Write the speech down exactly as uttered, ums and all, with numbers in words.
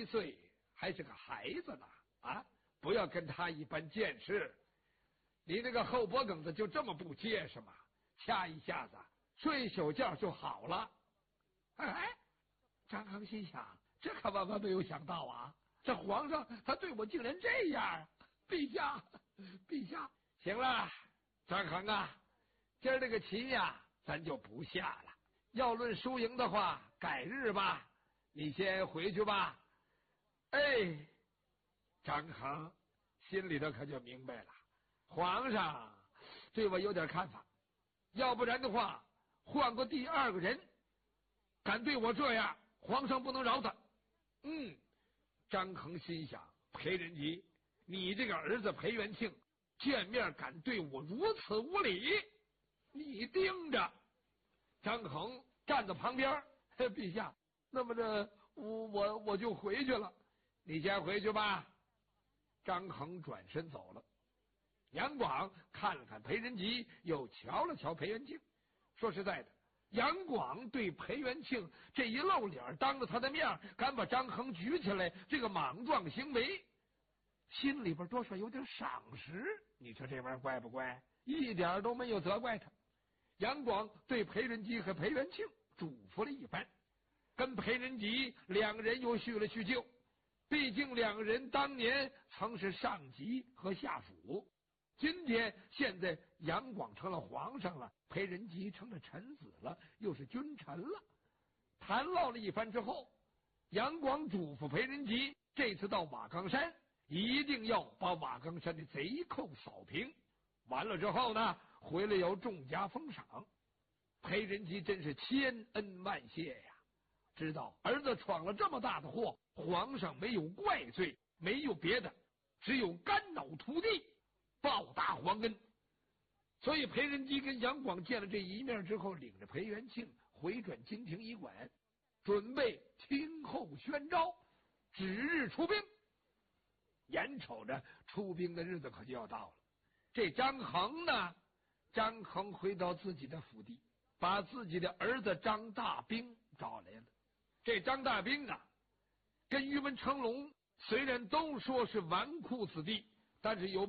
一岁，还是个孩子呢啊！不要跟他一般见识。你那个后脖梗子就这么不结实吗？掐一下子，睡一宿觉就好了。哎，张衡心想，这可万万没有想到啊！这皇上他对我竟然这样，陛下，陛下，行了，张衡啊，今儿这个棋呀，咱就不下了。要论输赢的话，改日吧。你先回去吧。哎，张衡心里头可就明白了，皇上对我有点看法，要不然的话，换过第二个人，敢对我这样，皇上不能饶他。嗯，张衡心想，裴仁吉，你这个儿子裴元庆见面敢对我如此无礼，你盯着。张衡站在旁边，陛下，那么这我我我就回去了。你先回去吧。张衡转身走了。杨广看了看裴仁吉，又瞧了瞧裴元庆。说实在的，杨广对裴元庆这一露脸，当着他的面敢把张衡举起来，这个莽撞行为，心里边多少有点赏识。你说这玩意儿怪不怪？一点都没有责怪他。杨广对裴仁吉和裴元庆嘱咐了一番，跟裴仁吉两人又叙了叙旧。毕竟两人当年曾是上级和下属，今天现在杨广成了皇上了，裴仁吉成了臣子了，又是君臣了。谈唠了一番之后，杨广嘱咐裴仁吉，这次到瓦岗山一定要把瓦岗山的贼寇扫平，完了之后呢，回来要重加封赏。裴仁吉真是千恩万谢呀，知道儿子闯了这么大的祸，皇上没有怪罪，没有别的，只有肝脑涂地，报答皇恩。所以裴仁吉跟杨广见了这一面之后，领着裴元庆回转金庭医馆，准备听候宣召，指日出兵。眼瞅着出兵的日子可就要到了，这张衡呢，张衡回到自己的府邸，把自己的儿子张大兵找来了。这张大兵啊，跟于文成龙虽然都说是纨绔子弟，但是有